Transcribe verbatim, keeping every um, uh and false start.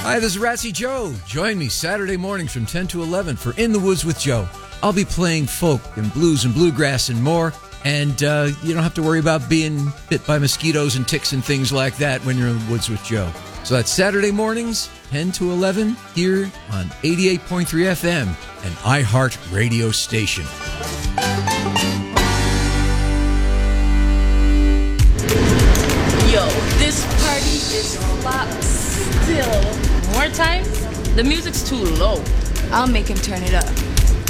Hi, this is Ratsy Joe. Join me Saturday mornings from ten to eleven for In the Woods with Joe. I'll be playing folk and blues and bluegrass and more, and uh, you don't have to worry about being bit by mosquitoes and ticks and things like that when you're in the woods with Joe. So that's Saturday mornings, ten to eleven, here on eighty-eight point three F M, an iHeart radio station. Yo, this party is locked still. More time? The music's too low. I'll make him turn it up.